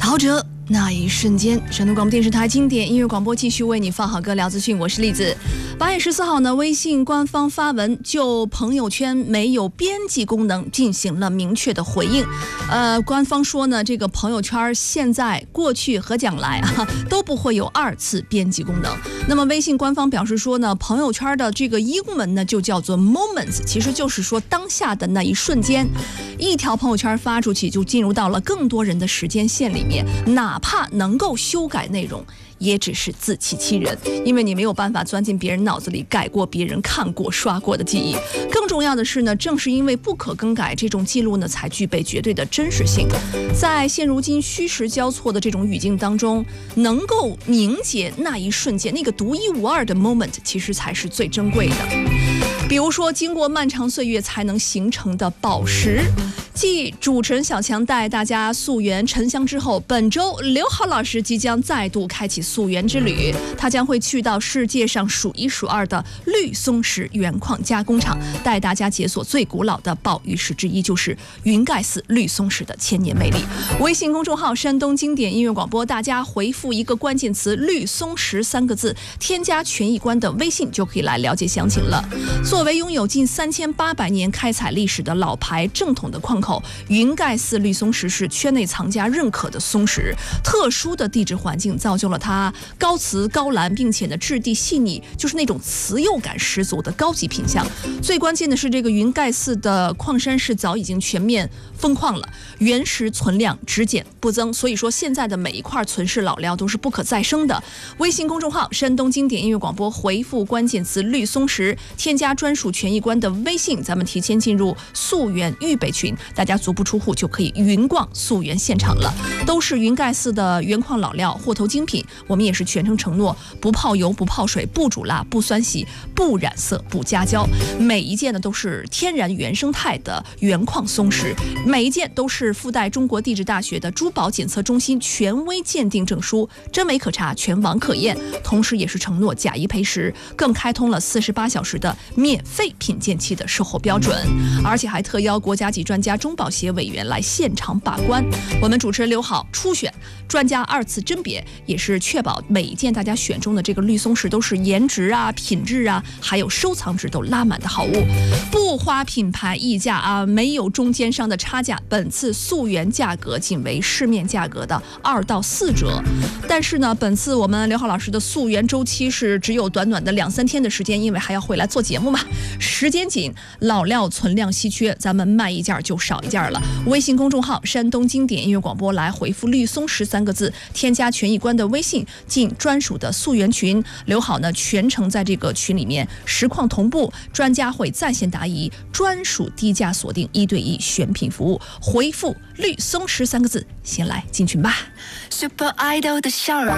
陶喆那一瞬间，山东广播电视台经典音乐广播继续为你放好歌聊资讯，我是栗子。8月14号呢，微信官方发文就朋友圈没有编辑功能进行了明确的回应。官方说呢，这个朋友圈现在、过去和将来都不会有2次编辑功能。那么微信官方表示说呢，朋友圈的这个英文呢就叫做 moments， 其实就是说当下的那一瞬间。一条朋友圈发出去，就进入到了更多人的时间线里面，哪怕能够修改内容，也只是自欺欺人，因为你没有办法钻进别人脑子里改过别人看过刷过的记忆。更重要的是呢，正是因为不可更改，这种记录呢才具备绝对的真实性。在现如今虚实交错的这种语境当中，能够凝结那一瞬间，那个独一无二的 moment， 其实才是最珍贵的。比如说，经过漫长岁月才能形成的宝石。继主持人小强带大家溯源沉香之后，本周刘浩老师即将再度开启溯源之旅。他将会去到世界上数一数二的绿松石原矿加工厂，带大家解锁最古老的宝玉石之一，就是云盖寺绿松石的千年魅力。微信公众号山东经典音乐广播，大家回复一个关键词绿松石3个字，添加权益官的微信就可以来了解详情了。作为拥有近3800年开采历史的老牌正统的矿口，云盖寺绿松石是圈内藏家认可的松石。特殊的地质环境造就了它高瓷高蓝，并且呢质地细腻，就是那种瓷釉感十足的高级品相。最关键的是，这个云盖寺的矿山是早已经全面封矿了，原石存量只减不增，所以说现在的每一块存世老料都是不可再生的。微信公众号山东经典音乐广播，回复关键词绿松石，添加专属权益官的微信，咱们提前进入溯源预备群，大家足不出户就可以云逛溯源现场了。都是云盖寺的原矿老料，货头精品。我们也是全程承诺不泡油、不泡水、不煮辣、不酸洗、不染色、不加胶。每一件呢都是天然原生态的原矿松石，每一件都是附带中国地质大学的珠宝检测中心权威鉴定证书，真伪可查，全网可验。同时也是承诺假一赔十，更开通了48小时的免费品鉴期的售后标准，而且还特邀国家级专家中保协委员来现场把关。我们主持人刘好初选专家2次甄别，也是确保每一件大家选中的这个绿松石都是颜值啊、品质啊，还有收藏值都拉满的好物，不花品牌溢价啊，没有中间商的差价。本次溯源价格仅为市面价格的2到4折，但是呢，本次我们刘浩老师的溯源周期是只有短短的2-3天的时间，因为还要回来做节目嘛，时间紧，老料存量稀缺，咱们卖一件就少一件了。微信公众号山东经典音乐广播来回复绿松石3个字，添加权益官的微信，进专属的溯源群。刘好呢全程在这个群里面实况同步，专家会在线答疑，专属低价锁定1对1选品服务。回复绿松石3个字，先来进群吧。 Super Idol 的笑容